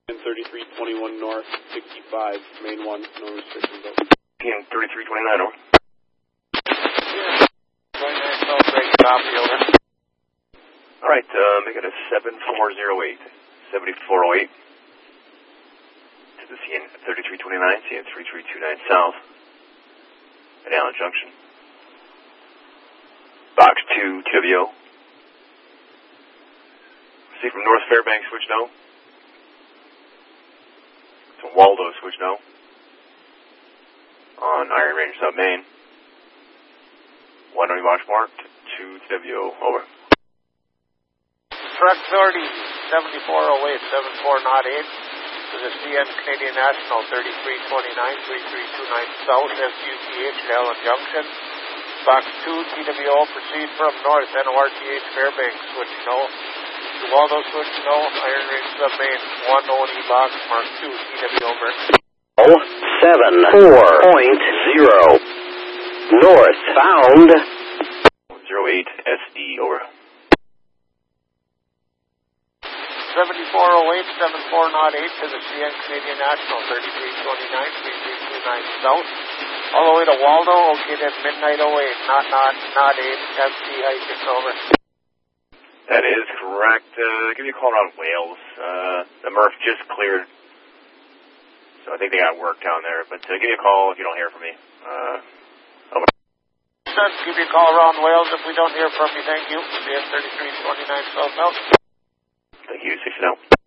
3321 north, 65, main 1, no restrictions. PM 3329, over. Yeah. 29 South, great copy, over. Alright, make it a 7408. 7408. To the CN 3329, CN 3329 south. At Allen Junction. Box 2, TWO. See from North Fairbanks, switch no. To Waldo, switch no. On Iron Range Sub Main. 1 on your watch mark, 2 TWO, over. Truck Authority 7408, 7408 to the CN Canadian National 3329, 3329 South, SUTH at Allen Junction. Box 2, TWO, proceed from north, NORTH Fairbanks, switch no. To Waldo, switch no. Iron Range Sub Main, 1 ONE box, mark 2, TW, over. 74.0 northbound 08 SE, over. 7408, 7408 to the CN Canadian National 3329, 3329 South. All the way to Waldo, okay, that's midnight 08, not 8, FT hyphen, over. That is correct. Give me a call around Wales. The Murph just cleared. So I think they got work down there. But give me a call if you don't hear from me. Over. Give you a call around Wales if we don't hear from you. Thank you. CN 3329 South. Thank you. 6 now.